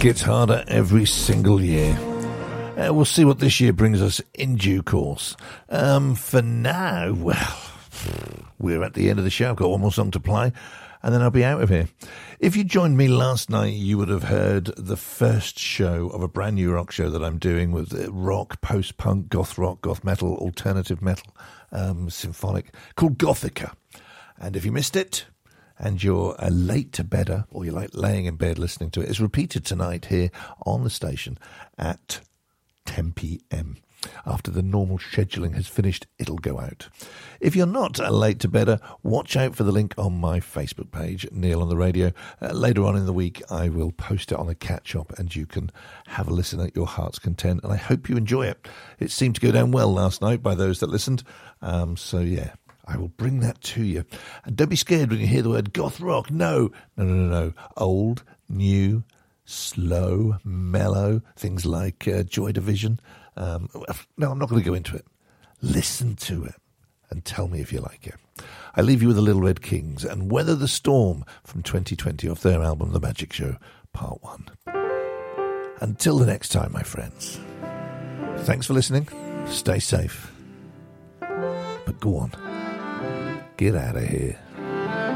gets harder every single year. We'll see what this year brings us in due course. For now, well, we're at the end of the show. I've got one more song to play, and then I'll be out of here. If you joined me last night, you would have heard the first show of a brand new rock show that I'm doing with rock, post-punk, goth rock, goth metal, alternative metal, symphonic, called Gothica. And if you missed it, and you're a late to bedder, or you're like laying in bed listening to it, it's repeated tonight here on the station at 10 p.m. After the normal scheduling has finished, it'll go out. If you're not a late to bedder, watch out for the link on my Facebook page, Neil on the Radio. Later on in the week, I will post it on a catch-up, and you can have a listen at your heart's content, and I hope you enjoy it. It seemed to go down well last night by those that listened, so yeah, I will bring that to you. And don't be scared when you hear the word goth rock. No. Old, new, slow, mellow, things like Joy Division. No, I'm not going to go into it. Listen to it and tell me if you like it. I leave you with the Little Red Kings and Weather the Storm from 2020 off their album The Magic Show, Part 1. Until the next time, my friends. Thanks for listening. Stay safe. But go on. Get out of here.